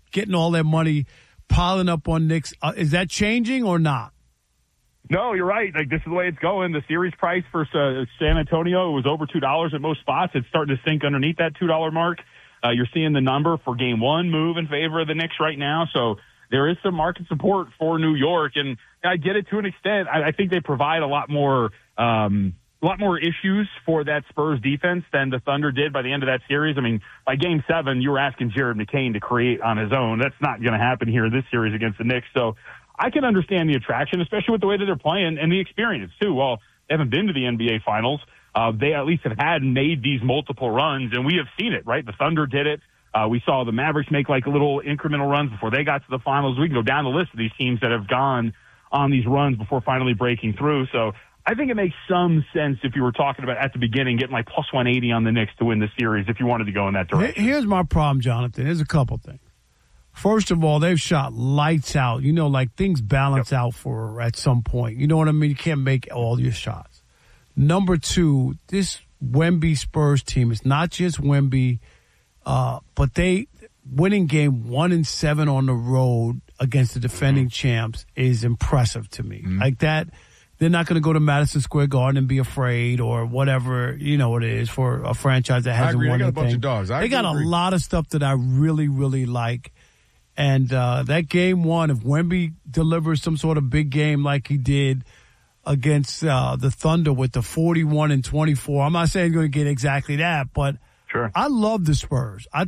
getting all their money piling up on Knicks. Is that changing or not? No, you're right. Like, this is the way it's going. The series price for San Antonio was over $2 at most spots. It's starting to sink underneath that $2 mark. You're seeing the number for game one move in favor of the Knicks right now. So there is some market support for New York, and I get it to an extent. I think they provide a lot more issues for that Spurs defense than the Thunder did by the end of that series. I mean, by game 7, you were asking Jared McCain to create on his own. That's not going to happen here in this series against the Knicks. So I can understand the attraction, especially with the way that they're playing and the experience, too. Well, they haven't been to the NBA Finals. They at least have made these multiple runs, and we have seen it, right? The Thunder did it. We saw the Mavericks make like little incremental runs before they got to the finals. We can go down the list of these teams that have gone on these runs before finally breaking through. So I think it makes some sense if you were talking about at the beginning getting like plus 180 on the Knicks to win the series if you wanted to go in that direction. Here's my problem, Jonathan. There's a couple things. First of all, they've shot lights out. You know, like things balance out for at some point. You know what I mean? You can't make all your shots. Number 2, this Wemby Spurs team is not just Wemby, but they winning game 1 and 7 on the road against the defending champs is impressive to me. Like that, they're not going to go to Madison Square Garden and be afraid or whatever, you know, it is for a franchise that hasn't won anything. They got a bunch of dogs. They got a lot of stuff that I really, really like. And that game 1, if Wemby delivers some sort of big game like he did against the Thunder with the 41 and 24, I'm not saying he's going to get exactly that, but sure. I love the Spurs. I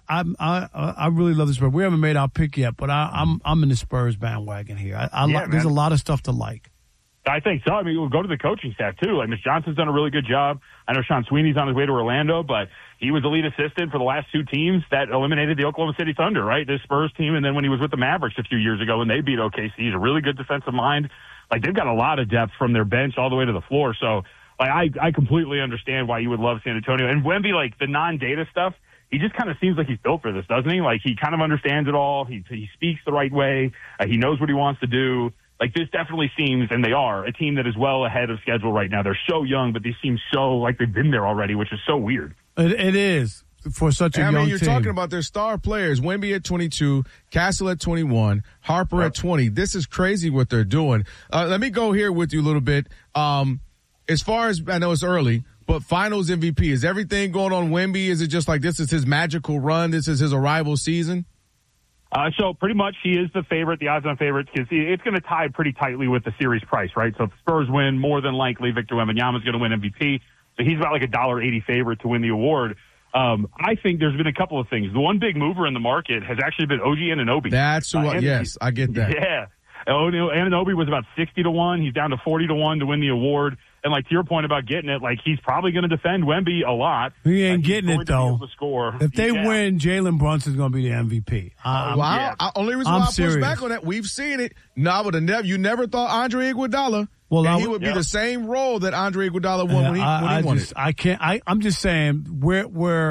really love the Spurs. We haven't made our pick yet, but I'm in the Spurs bandwagon here. There's a lot of stuff to like. I think so. I mean, we'll go to the coaching staff, too. Like, Mitch Johnson's done a really good job. I know Sean Sweeney's on his way to Orlando, but he was the lead assistant for the last 2 teams that eliminated the Oklahoma City Thunder, right? This Spurs team, and then when he was with the Mavericks a few years ago when they beat OKC, he's a really good defensive mind. Like, they've got a lot of depth from their bench all the way to the floor. So, like, I completely understand why you would love San Antonio. And Wemby, like, the non-data stuff, he just kind of seems like he's built for this, doesn't he? Like, he kind of understands it all. He speaks the right way. He knows what he wants to do. Like, this definitely seems, and they are, a team that is well ahead of schedule right now. They're so young, but they seem so like they've been there already, which is so weird. It is for such a young team. I mean, you're talking about their star players. Wemby at 22, Castle at 21, Harper at 20. This is crazy what they're doing. Let me go here with you a little bit. As far as, I know it's early, but finals MVP, is everything going on Wemby? Is it just like this is his magical run? This is his arrival season? So pretty much he is the favorite, the odds-on favorite, because it's going to tie pretty tightly with the series price, right? So if the Spurs win, more than likely Victor Wembanyama is going to win MVP. So he's about like a $1.80 favorite to win the award. I think there's been a couple of things. The one big mover in the market has actually been OG Anunoby. That's what, yes, I get that. Yeah. Anunoby was about 60-1. He's down to 40-1 to win the award. And, like, to your point about getting it, like, he's probably going to defend Wemby a lot. He ain't getting it, though. If they yeah. win, Jalen Brunson's going to be the MVP. Only reason why I push back on that, we've seen it. No, you never thought Andre Iguodala. Well, he would be the same role that Andre Iguodala won when he won it. I'm just saying where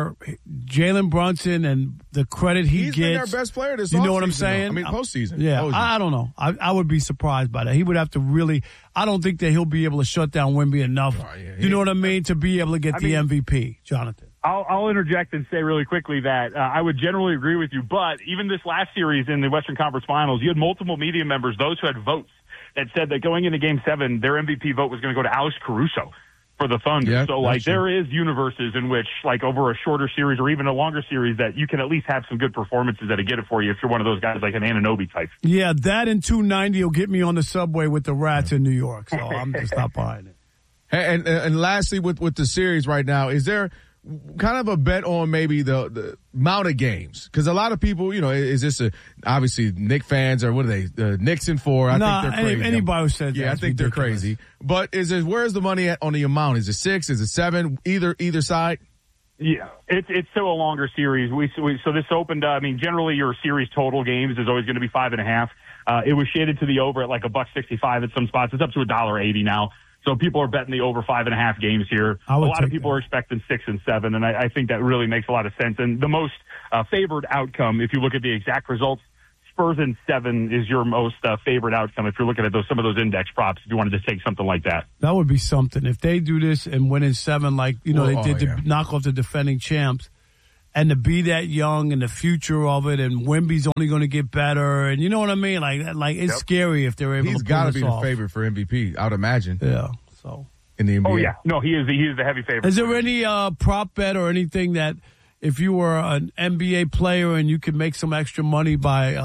Jalen Brunson and the credit he's gets. Been their best player this You know offseason, what I'm saying? Though. I mean, postseason. Yeah, I don't know. I would be surprised by that. He would have to really. I don't think that he'll be able to shut down Wemby enough. You know what I mean? To be able to get the MVP, Jonathan. I'll interject and say really quickly that I would generally agree with you, but even this last series in the Western Conference Finals, you had multiple media members, those who had votes, that said that going into Game 7, their MVP vote was going to go to Alex Caruso for the Thunder. Yeah, so, like, there is universes in which, like, over a shorter series or even a longer series that you can at least have some good performances that'll get it for you if you're one of those guys like an Anunoby type. Yeah, that and 290 will get me on the subway with the Rats in New York, so I'm just not buying it. And lastly, with the series right now, is there kind of a bet on maybe the amount of games? Because a lot of people, is this obviously Knicks fans or what are they? Knicks in 4. I think they're crazy. Anybody who says that. Yeah, I think they're crazy. But where's the money on the amount? Is it 6? Is it 7? Either side? Yeah, it's still a longer series. So this opened. Generally your series total games is always going to be 5.5. It was shaded to the over at like $1.65 at some spots. It's up to $1.80 now. So people are betting the over 5.5 games here. A lot of people are expecting 6 and 7, and I think that really makes a lot of sense. And the most favored outcome, if you look at the exact results, Spurs in 7 is your most favorite outcome. If you're looking at some of those index props, if you wanted to take something like that, that would be something. If they do this and win in 7, like they did to knock off the defending champs, and to be that young and the future of it, and Wemby's only going to get better, and you know what I mean? Like it's scary if they're able to pull this off. He's got to be the favorite for MVP, I would imagine. Yeah, so. In the NBA. Oh, yeah. No, he is the heavy favorite. Is there any prop bet or anything that if you were an NBA player and you could make some extra money by,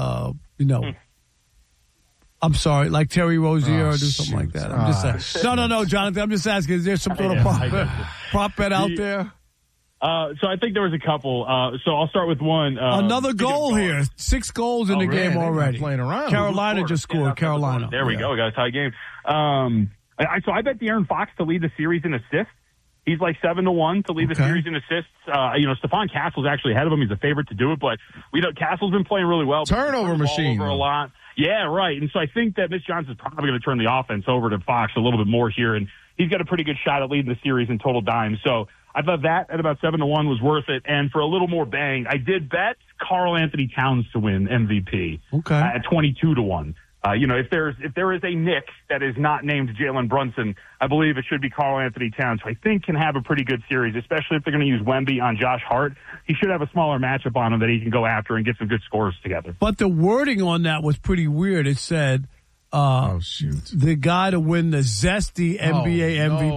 I'm sorry, like Terry Rozier or do something like that? I'm just saying. No, Jonathan, I'm just asking, is there some sort of prop bet out there? So I think there was a couple. So I'll start with one. Another goal here. 6 goals in the game already. Playing around. Carolina just scored. Carolina. There we go. We got a tie game. So I bet De'Aaron Fox to lead the series in assists. He's like 7-1 to lead the series in assists. Stephon Castle's actually ahead of him. He's a favorite to do it, but Castle's been playing really well. Turnover machine. Over a lot. Yeah, right. And so I think that Mitch Johnson's probably going to turn the offense over to Fox a little bit more here, and he's got a pretty good shot at leading the series in total dimes. So I thought that at about 7-1 was worth it. And for a little more bang, I did bet Karl Anthony Towns to win MVP at 22-1. If there is a Knick that is not named Jalen Brunson, I believe it should be Karl Anthony Towns, who I think can have a pretty good series, especially if they're going to use Wemby on Josh Hart. He should have a smaller matchup on him that he can go after and get some good scores together. But the wording on that was pretty weird. It said, the guy to win the zesty NBA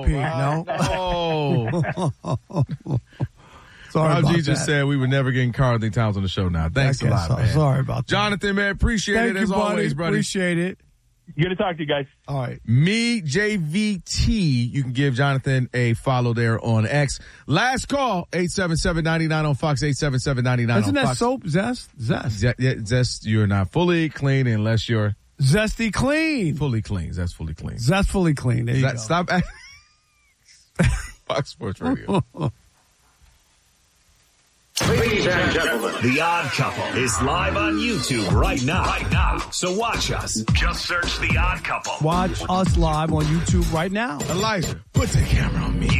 MVP. No. Sorry about just that. said we were never getting Karl Anthony Towns on the show now. Thanks a lot, man. Sorry about that. Jonathan, man, appreciate it as always, buddy. Appreciate it. Good to talk to you guys. All right. Me, JVT. You can give Jonathan a follow there on X. Last call, 877-99 on Fox, 877-99 Isn't that Fox. soap? Zest? Zest, you're not fully clean unless you're... Zesty clean. Fully clean. Zest fully clean. Zest fully clean. There you go. Stop. Fox Sports Radio. Ladies and gentlemen, The Odd Couple is live on YouTube right now. So watch us. Just search The Odd Couple. Watch us live on YouTube right now. Elijah, put the camera on me.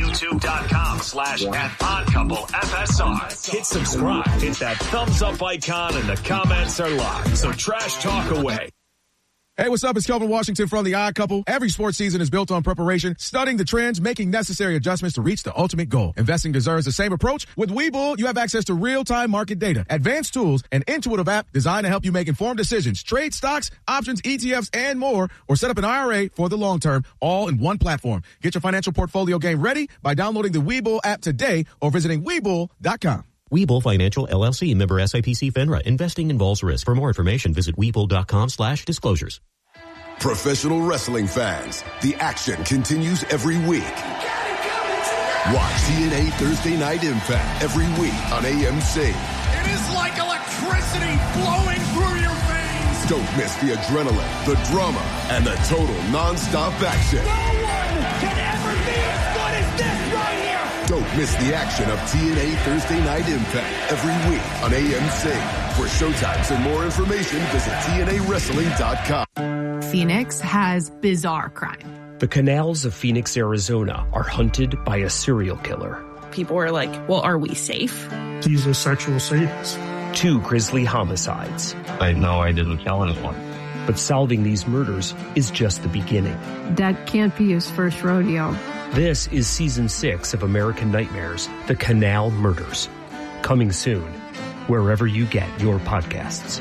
YouTube.com/@oddcouplefsr. Hit subscribe. Hit that thumbs up icon and the comments are live. So trash talk away. Hey, what's up? It's Kelvin Washington from The Odd Couple. Every sports season is built on preparation, studying the trends, making necessary adjustments to reach the ultimate goal. Investing deserves the same approach. With Webull, you have access to real-time market data, advanced tools, an intuitive app designed to help you make informed decisions, trade stocks, options, ETFs, and more, or set up an IRA for the long term, all in one platform. Get your financial portfolio game ready by downloading the Webull app today or visiting Webull.com. Webull Financial LLC, member SIPC FINRA. Investing involves risk. For more information, visit Webull.com/disclosures. Professional wrestling fans, the action continues every week. Watch TNA Thursday Night Impact every week on AMC. It is like electricity flowing through your veins. Don't miss the adrenaline, the drama, and the total non-stop action. No one can ever be as good as this right here. Don't miss the action of TNA Thursday Night Impact every week on AMC. For showtimes and more information, visit TNAWrestling.com. Phoenix has bizarre crime. The canals of Phoenix, Arizona are hunted by a serial killer. People were like, well, are we safe? He's a sexual sadist. 2 grisly homicides. I know I didn't kill anyone. But solving these murders is just the beginning. That can't be his first rodeo. This is Season 6 of American Nightmares, The Canal Murders. Coming soon, wherever you get your podcasts.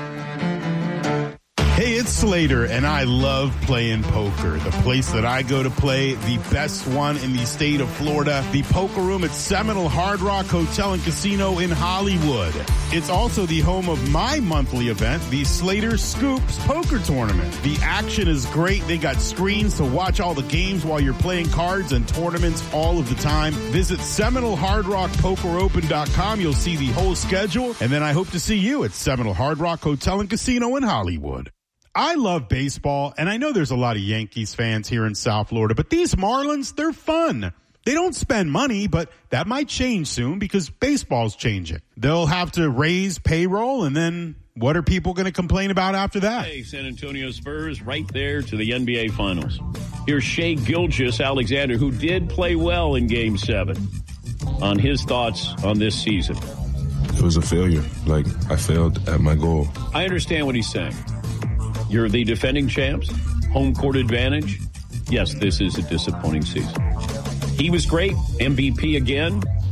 Hey, it's Slater, and I love playing poker. The place that I go to play, the best one in the state of Florida, the Poker Room at Seminole Hard Rock Hotel and Casino in Hollywood. It's also the home of my monthly event, the Slater Scoops Poker Tournament. The action is great. They got screens to watch all the games while you're playing cards and tournaments all of the time. Visit SeminoleHardRockPokerOpen.com. You'll see the whole schedule, and then I hope to see you at Seminole Hard Rock Hotel and Casino in Hollywood. I love baseball, and I know there's a lot of Yankees fans here in South Florida, but these Marlins, they're fun. They don't spend money, but that might change soon because baseball's changing. They'll have to raise payroll, and then what are people going to complain about after that? Hey, San Antonio Spurs right there to the NBA Finals. Here's Shai Gilgeous-Alexander, who did play well in Game 7, on his thoughts on this season. It was a failure. I failed at my goal. I understand what he's saying. You're the defending champs, home court advantage. Yes, this is a disappointing season. He was great, MVP again.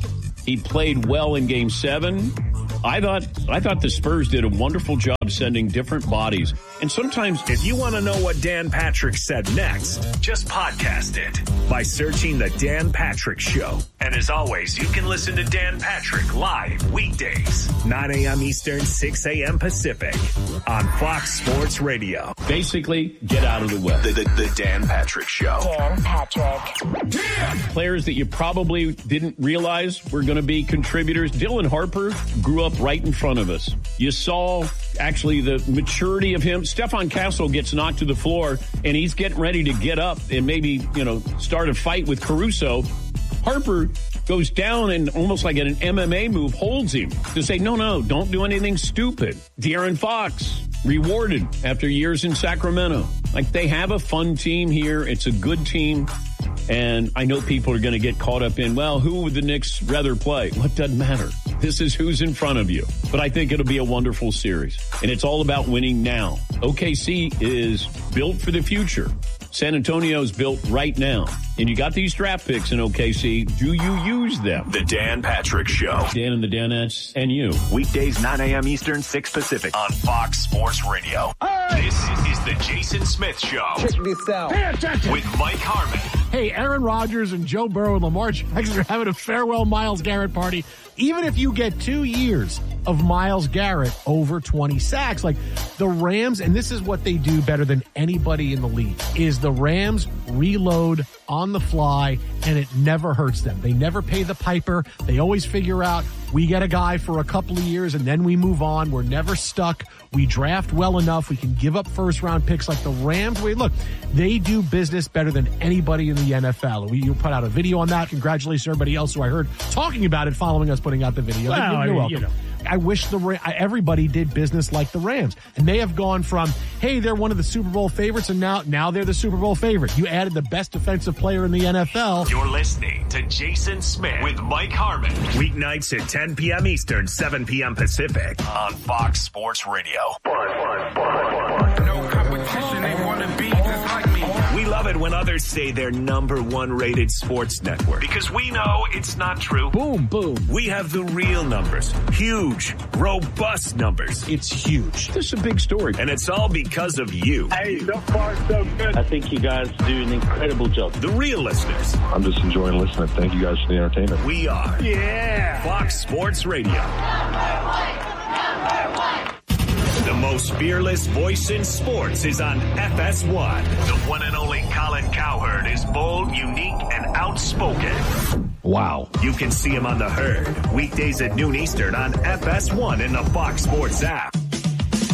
He played well in Game 7. I thought the Spurs did a wonderful job sending different bodies. And sometimes, if you want to know what Dan Patrick said next, just podcast it by searching The Dan Patrick Show. And as always, you can listen to Dan Patrick live weekdays, 9 a.m. Eastern, 6 a.m. Pacific on Fox Sports Radio. Basically, get out of the way. The Dan Patrick Show. Dan Patrick. Players that you probably didn't realize were going to be contributors. Dylan Harper grew up right in front of us. You saw actually the maturity of him. Stephon Castle gets knocked to the floor, and he's getting ready to get up and maybe, start a fight with Caruso. Harper goes down and almost like an MMA move holds him to say, no, don't do anything stupid. De'Aaron Fox rewarded after years in Sacramento. Like, they have a fun team here. It's a good team. And I know people are going to get caught up in, who would the Knicks rather play? Well, it doesn't matter. This is who's in front of you. But I think it'll be a wonderful series. And it's all about winning now. OKC is built for the future. San Antonio's built right now. And you got these draft picks in OKC. Do you use them? The Dan Patrick Show. Dan and the Danettes and you. Weekdays, 9 a.m. Eastern, 6 Pacific on Fox Sports Radio. Hey! This is the Jason Smith Show. Check this out. Pay attention. With Mike Harmon. Hey, Aaron Rodgers and Joe Burrow and Lamar Jackson are having a farewell Myles Garrett party. Even if you get 2 years of Myles Garrett over 20 sacks, like the Rams, and this is what they do better than anybody in the league, is the Rams reload on the fly, and it never hurts them. They never pay the piper. They always figure out, we get a guy for a couple of years and then we move on. We're never stuck. We draft well enough. We can give up first-round picks like the Rams. Look, they do business better than anybody in the NFL. You put out a video on that. Congratulations to everybody else who I heard talking about it following us putting out the video. You're welcome. I wish everybody did business like the Rams. And they have gone from, hey, they're one of the Super Bowl favorites, and now they're the Super Bowl favorite. You added the best defensive player in the NFL. You're listening to Jason Smith with Mike Harmon. Weeknights at 10 p.m. Eastern, 7 p.m. Pacific on Fox Sports Radio. No competition, they want to be just like me. We love it when others say they're number one rated sports network because we know it's not true. Boom, boom. We have the real numbers. Huge, robust numbers. It's huge. This is a big story. And it's all because of you. Hey, so far so good. I think you guys do an incredible job. The real listeners. I'm just enjoying listening. Thank you guys for the entertainment. We are. Yeah. Fox Sports Radio. The most fearless voice in sports is on FS1. The one and only Colin Cowherd is bold, unique, and outspoken. Wow. You can see him on The Herd, weekdays at noon Eastern on FS1 in the Fox Sports app.